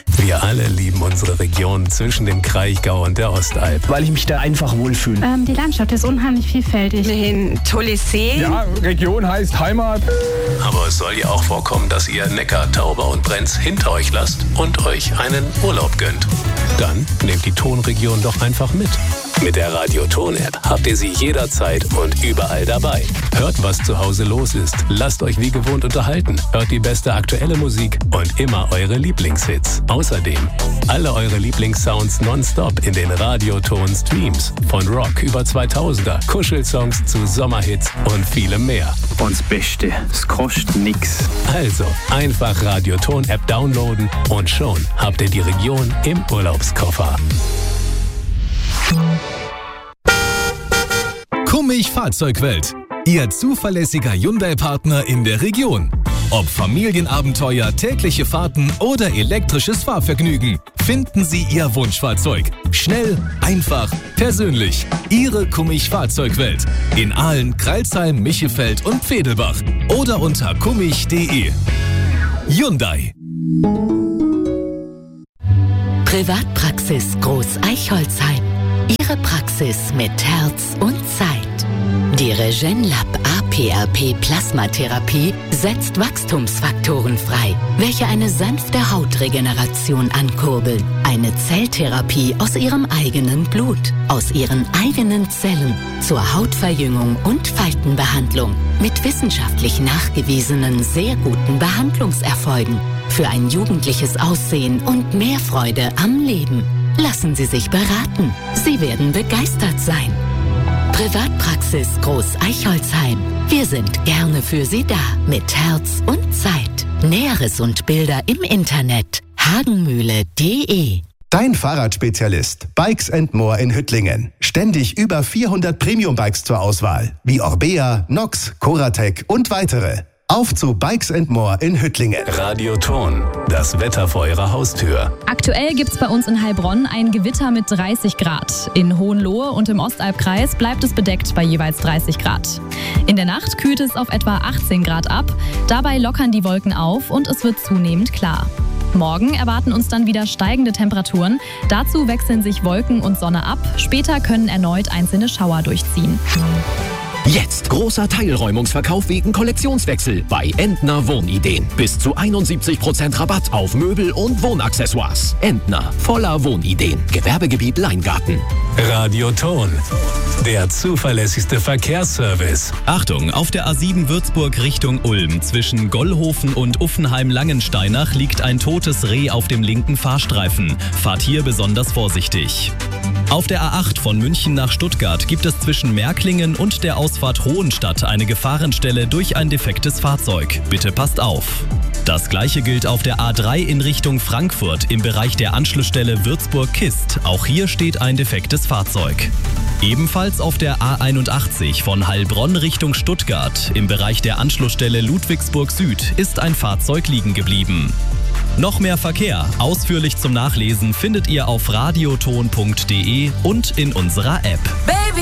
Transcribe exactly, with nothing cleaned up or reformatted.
Wir alle lieben unsere Region zwischen dem Kraichgau und der Ostalb. Weil ich mich da einfach wohlfühle. Ähm, die Landschaft ist unheimlich vielfältig. Ein tolles See. Ja, Region heißt Heimat. Aber es soll ja auch vorkommen, dass ihr Neckar, Tauber und Brenz hinter euch lasst und euch einen Urlaub gönnt. Dann nehmt die Tonregion doch einfach mit. Mit der Radio-Ton-App habt ihr sie jederzeit und überall dabei. Hört, was zu Hause los ist. Lasst euch wie gewohnt unterhalten. Hört die beste aktuelle Musik und immer eure Lieblingshits. Außerdem alle eure Lieblingssounds nonstop in den Radio-Ton-Streams. Von Rock über zweitausender, Kuschelsongs zu Sommerhits und vielem mehr. Und das Beste, es kostet nix. Also einfach Radio-Ton-App downloaden und schon habt ihr die Region im Urlaubskoffer. Kummig Fahrzeugwelt. Ihr zuverlässiger Hyundai-Partner in der Region. Ob Familienabenteuer, tägliche Fahrten oder elektrisches Fahrvergnügen, finden Sie Ihr Wunschfahrzeug. Schnell, einfach, persönlich. Ihre Kummig Fahrzeugwelt. In Aalen, Crailsheim, Michefeld und Vedelbach. Oder unter kummig punkt de. Hyundai. Privatpraxis Groß Eichholzheim. Ihre Praxis mit Herz und Zeit. Die Regenlab A P R P Plasmatherapie setzt Wachstumsfaktoren frei, welche eine sanfte Hautregeneration ankurbeln. Eine Zelltherapie aus ihrem eigenen Blut, aus ihren eigenen Zellen zur Hautverjüngung und Faltenbehandlung mit wissenschaftlich nachgewiesenen sehr guten Behandlungserfolgen für ein jugendliches Aussehen und mehr Freude am Leben. Lassen Sie sich beraten. Sie werden begeistert sein. Privatpraxis Groß Eichholzheim. Wir sind gerne für Sie da. Mit Herz und Zeit. Näheres und Bilder im Internet. hagenmühle punkt de. Dein Fahrradspezialist Bikes and More in Hüttlingen. Ständig über vierhundert Premium-Bikes zur Auswahl. Wie Orbea, Nox, Coratec und weitere. Auf zu Bikes and More in Hüttlingen. Radio-Ton, das Wetter vor eurer Haustür. Aktuell gibt's bei uns in Heilbronn ein Gewitter mit dreißig Grad. In Hohenlohe und im Ostalbkreis bleibt es bedeckt bei jeweils dreißig Grad. In der Nacht kühlt es auf etwa achtzehn Grad ab. Dabei lockern die Wolken auf und es wird zunehmend klar. Morgen erwarten uns dann wieder steigende Temperaturen. Dazu wechseln sich Wolken und Sonne ab. Später können erneut einzelne Schauer durchziehen. Jetzt großer Teilräumungsverkauf wegen Kollektionswechsel bei Entner Wohnideen. Bis zu einundsiebzig Prozent Rabatt auf Möbel und Wohnaccessoires. Entner, voller Wohnideen. Gewerbegebiet Leingarten. Radio-Ton, der zuverlässigste Verkehrsservice. Achtung, auf der A sieben Würzburg Richtung Ulm zwischen Gollhofen und Uffenheim-Langensteinach liegt ein totes Reh auf dem linken Fahrstreifen. Fahrt hier besonders vorsichtig. Auf der A acht von München nach Stuttgart gibt es zwischen Märklingen und der Ausfahrt Hohenstadt eine Gefahrenstelle durch ein defektes Fahrzeug. Bitte passt auf. Das gleiche gilt auf der A drei in Richtung Frankfurt im Bereich der Anschlussstelle Würzburg-Kist. Auch hier steht ein defektes Fahrzeug. Ebenfalls auf der A einundachtzig von Heilbronn Richtung Stuttgart im Bereich der Anschlussstelle Ludwigsburg Süd ist ein Fahrzeug liegen geblieben. Noch mehr Verkehr, ausführlich zum Nachlesen, findet ihr auf radioton punkt de und in unserer App. Baby!